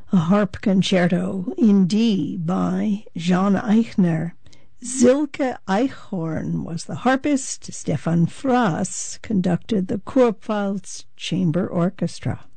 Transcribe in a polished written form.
a harp concerto in D by Jean Eichner. Silke Eichhorn was the harpist. Stefan Frass conducted the Kurpfalz Chamber Orchestra.